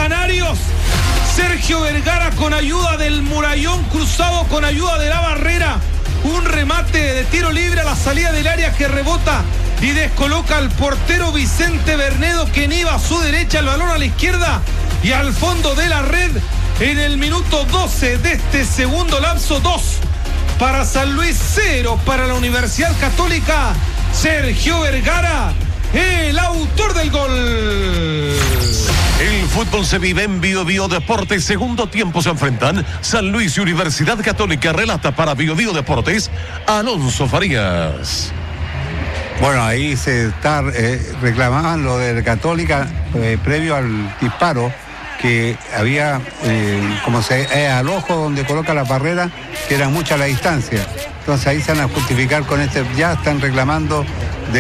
Canarios. Sergio Vergara con ayuda del murallón cruzado, con ayuda de la barrera. Un remate de tiro libre a la salida del área que rebota y descoloca al portero Vicente Bernedo, que iba a su derecha, el balón a la izquierda y al fondo de la red. En el minuto 12 de este segundo lapso, 2 para San Luis, 0 para la Universidad Católica. Sergio Vergara, el autor del gol. El fútbol se vive en Bio Bio Deportes. Segundo tiempo se enfrentan San Luis y Universidad Católica. Relata para Bio Bio Deportes Alonso Farías. Bueno, ahí se está reclamaban lo de Católica previo al disparo, que había como se al ojo donde coloca la barrera, que era mucha la distancia. Entonces ahí se van a justificar con ya están reclamando